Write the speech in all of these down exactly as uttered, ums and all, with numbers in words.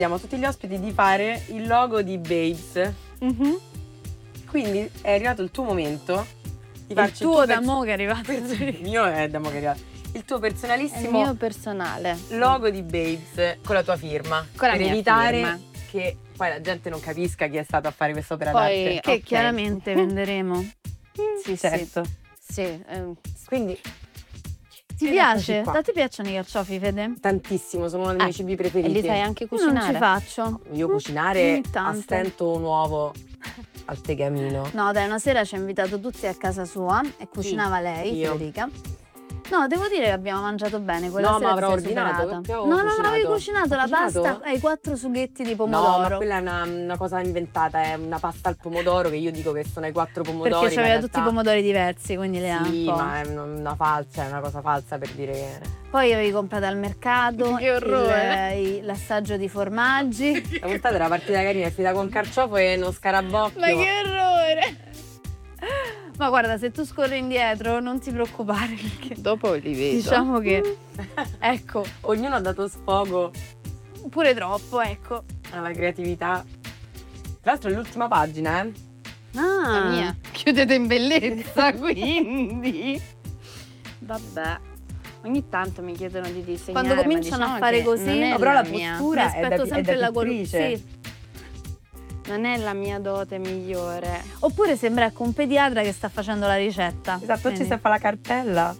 Chiediamo a tutti gli ospiti di fare il logo di Babes. Mm-hmm. Quindi è arrivato il tuo momento di Il farci tuo il da pers- mo' che è arrivato. Il mio è da mo' che è arrivato. Il tuo È personalissimo il mio personale. logo di Babes con la tua firma. Con la per mia evitare firma. che poi la gente non capisca chi è stato a fare questa opera Poi- d'arte. Che Ok. chiaramente venderemo. Sì, Certo. sì. Sì, ehm, Quindi Ti Eccoci piace? qua. A te piacciono i carciofi, Fede? tantissimo, sono uno dei miei Eh, cibi e preferiti. li sai anche Io non cucinare. ci faccio. Io Mm, cucinare ogni tanto. a stento un uovo al tegamino. No, dai, una sera ci ha invitato tutti a casa sua e cucinava lei, io. Federica. No, devo dire che abbiamo mangiato bene. Quella No, sera ma avrò ti sei ordinato, superata. che avevo No, no, no, cucinato. avevi cucinato Ho la cucinato? pasta e i quattro sughetti di No, pomodoro. ma quella è una, una cosa inventata, è una pasta al pomodoro che io dico che sono i quattro pomodori. Perché ma in c'aveva realtà- tutti i pomodori diversi, quindi le ha Sì, un po'. ma è una, una falsa, è una cosa falsa per dire che. Poi avevi comprato al mercato Che orrore. il- i- l'assaggio di formaggi. La puntata era partita carina, è finita con carciofo e uno scarabocchio. Ma che orrore! Ma guarda, se tu scorri indietro non ti preoccupare perché Dopo li vedo. diciamo che ecco, Ognuno ha dato sfogo pure troppo, ecco. alla creatività. Tra l'altro è l'ultima pagina, eh? Ah, La mia. Chiudete in bellezza, quindi. Vabbè. Ogni tanto mi chiedono di disegnare. Quando ma cominciano diciamo a fare che così- non è No, però la mia. postura- mi è da- aspetto è da sempre la col- pittrice. sì. Non è la mia dote migliore. Oppure sembra ecco un pediatra che sta facendo la ricetta. Esatto, ci Vedi? sta a fare la cartella.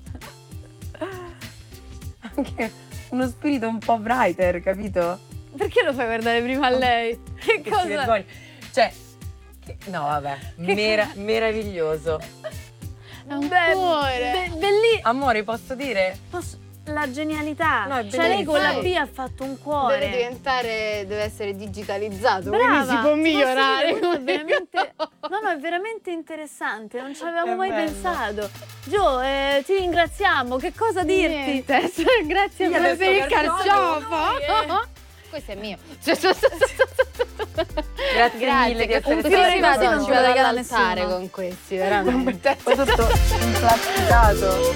Anche uno spirito un po' writer, capito? Perché lo fai guardare prima a lei? Che Che si cosa? vergogna. Cioè, che- no vabbè, mera- meraviglioso. È un Beh, cuore. be- belli- Amore, posso dire? posso- La genialità. No, è cioè lei con la bellissimo. B ha fatto un cuore. Deve diventare, deve essere digitalizzato, Brava. quindi si può Ti migliorare. posso dire, questo è veramente, no, no, è veramente interessante, non ci avevamo È mai bello. pensato. Gio, eh, ti ringraziamo, che cosa dirti? Niente, grazie Io per adesso per il carciofo. carciofo. Questo è mio. Grazie, Grazie, mille di che essere un Io fiore così vado, non non ci ci vado vado a regalare all'altare nessuno. con questi, veramente. Poi tutto implasticato.